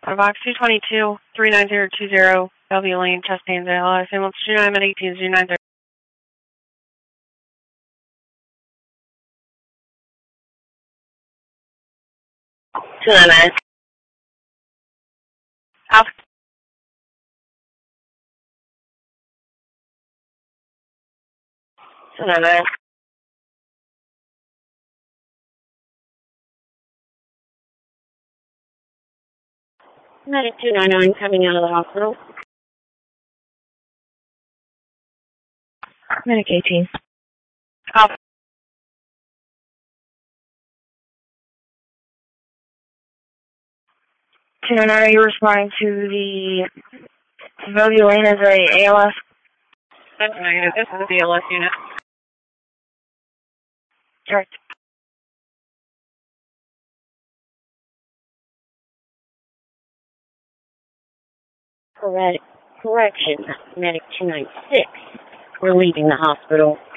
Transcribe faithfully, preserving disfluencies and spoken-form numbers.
Box two twenty-two, three nine zero two zero, Bellevue Lane, chest pains, A L S, ambulance two nine eighteen zero nine zero. two nine nine. Alpha. two nine nine. Medic two nine nine coming out of the hospital. Medic eighteen. Alpha. two nine nine, are you responding to the Bellevue Lane as a A L S? That's negative. This is the A L S unit. Correct. Correct. Correction. Medic two nine six. We're leaving the hospital.